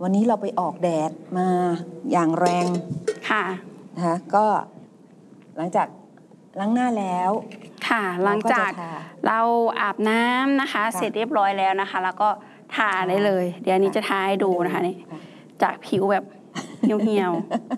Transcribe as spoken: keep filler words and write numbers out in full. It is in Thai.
วันนี้เราไปออกแดดมาอย่างแรงค่ะนะคะก็หลังจากล้างหน้าแล้วค่ะหลังจากเราอาบน้ำนะคะเสร็จเรียบร้อยแล้วนะคะแล้วก็ทาได้เลยเดี๋ยวนี้จะทาให้ดูนะคะนี่จากผิวแบบเหี่ยวๆ